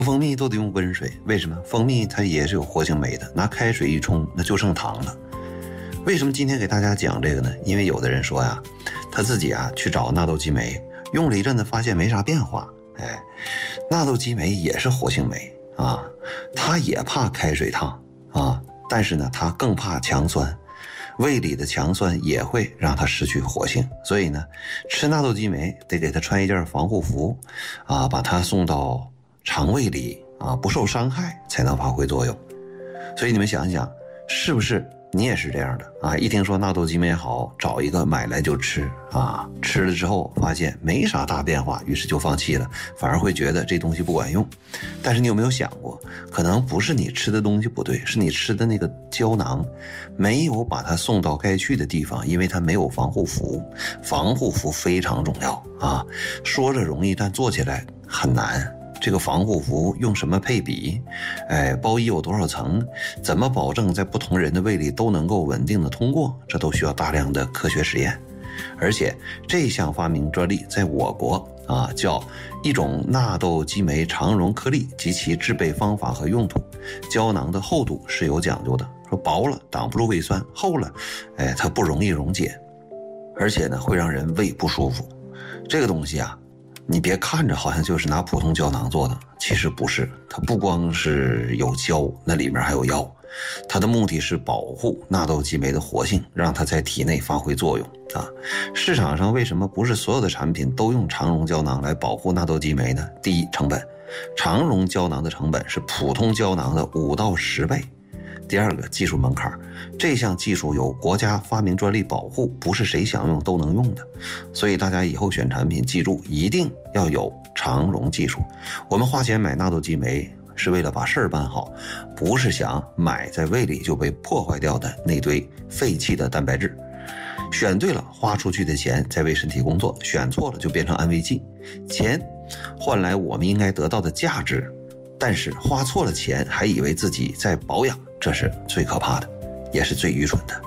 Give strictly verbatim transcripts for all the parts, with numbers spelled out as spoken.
蜂蜜都得用温水，为什么？蜂蜜它也是有活性酶的，拿开水一冲，那就剩糖了。为什么今天给大家讲这个呢？因为有的人说呀，他自己啊去找纳豆激酶，用了一阵子发现没啥变化。哎，纳豆激酶也是活性酶啊，它也怕开水烫啊，但是呢，它更怕强酸，胃里的强酸也会让它失去活性。所以呢，吃纳豆激酶得给它穿一件防护服啊，把它送到肠胃里啊，不受伤害才能发挥作用。所以你们想一想，是不是你也是这样的啊？一听说纳豆激酶好，找一个买来就吃啊，吃了之后发现没啥大变化，于是就放弃了，反而会觉得这东西不管用。但是你有没有想过，可能不是你吃的东西不对，是你吃的那个胶囊没有把它送到该去的地方，因为它没有防护服。防护服非常重要啊，说着容易，但做起来很难。这个防护服用什么配比？哎，包衣有多少层？怎么保证在不同人的胃里都能够稳定的通过？这都需要大量的科学实验。而且这项发明专利在我国啊，叫一种纳豆激酶肠溶颗粒及其制备方法和用途。胶囊的厚度是有讲究的，说薄了挡不住胃酸，厚了，哎，它不容易溶解，而且呢会让人胃不舒服。这个东西啊，你别看着好像就是拿普通胶囊做的，其实不是。它不光是有胶，那里面还有药。它的目的是保护纳豆激酶的活性，让它在体内发挥作用啊。市场上为什么不是所有的产品都用肠溶胶囊来保护纳豆激酶呢？第一，成本，肠溶胶囊的成本是普通胶囊的五到十倍。第二个，技术门槛，这项技术有国家发明专利保护，不是谁想用都能用的。所以大家以后选产品记住，一定要有肠溶技术。我们花钱买纳豆激酶是为了把事儿办好，不是想买在胃里就被破坏掉的那堆废弃的蛋白质。选对了，花出去的钱在为身体工作；选错了就变成安慰剂。钱换来我们应该得到的价值，但是花错了钱还以为自己在保养，这是最可怕的，也是最愚蠢的。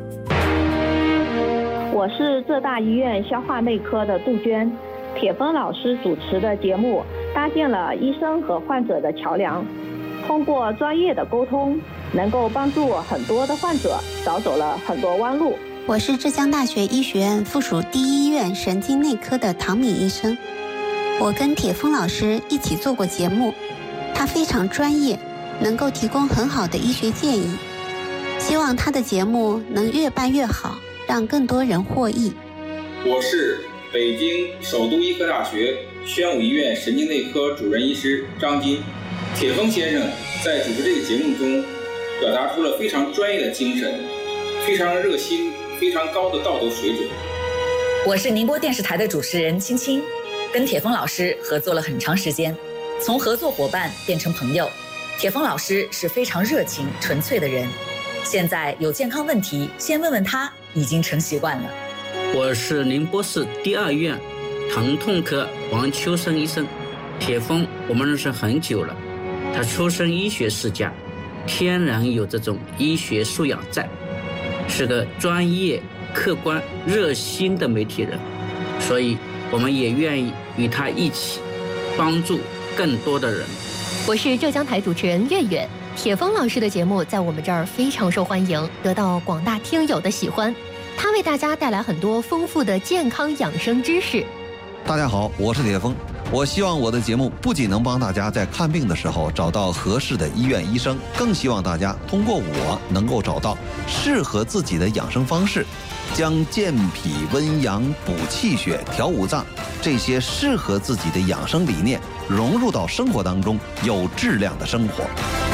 我是浙大医院消化内科的杜鹃，铁峰老师主持的节目搭建了医生和患者的桥梁，通过专业的沟通，能够帮助很多的患者少走了很多弯路。 我是浙江大学医学院附属第一医院神经内科的唐敏医生，我跟铁峰老师一起做过节目，他非常专业，能够提供很好的医学建议，希望他的节目能越办越好，让更多人获益。 我是北京首都医科大学宣武医院神经内科主任医师张金。铁峰先生在主持这个节目中表达出了非常专业的精神，非常热心，非常高的道德水准。 我是宁波电视台的主持人青青，跟铁峰老师合作了很长时间，从合作伙伴变成朋友。铁峰老师是非常热情纯粹的人，现在有健康问题先问问他已经成习惯了。 我是宁波市第二医院疼痛科王秋生医生，铁峰我们认识很久了，他出身医学世家，天然有这种医学素养在，是个专业客观热心的媒体人，所以我们也愿意与他一起帮助更多的人。 我是浙江台主持人月月，铁峰老师的节目在我们这儿非常受欢迎，得到广大听友的喜欢。他为大家带来很多丰富的健康养生知识。 大家好，我是铁峰。我希望我的节目不仅能帮大家在看病的时候找到合适的医院医生，更希望大家通过我能够找到适合自己的养生方式，将健脾温阳、补气血、调五脏这些适合自己的养生理念融入到生活当中，有质量的生活。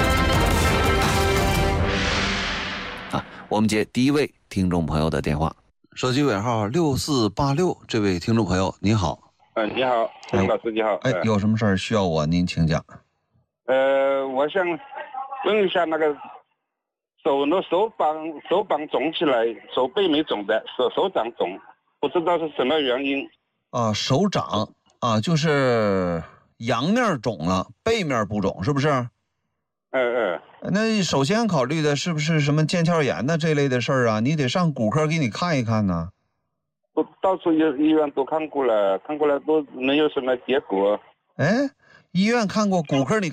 啊，我们接第一位听众朋友的电话，手机尾号六四八六，这位听众朋友你好。 嗯、呃，你好，陈老师你好。 哎，有什么事儿需要我您请讲。 呃，我想问一下那个手呢，手膀手膀肿起来，手背没肿的，手手掌肿，不知道是什么原因。 啊，手掌啊，就是阳面肿了，背面不肿，是不是？ 嗯嗯。 那首先考虑的是不是什么腱鞘炎呢这类的事儿啊？你得上骨科给你看一看呢。 我到处医医院都看过了，看过了都没有什么结果。 哎，医院看过，骨科你